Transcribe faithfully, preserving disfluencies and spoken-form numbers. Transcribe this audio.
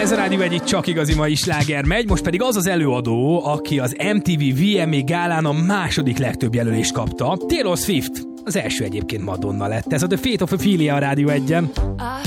Ez a Rádió egy, itt csak igazi mai sláger megy, most pedig az az előadó, aki az em té vé vé em á gálán a második legtöbb jelölést kapta. Taylor Swift. Az első egyébként Madonna lett. Ez a The Fate of Ophelia a Rádió egyen.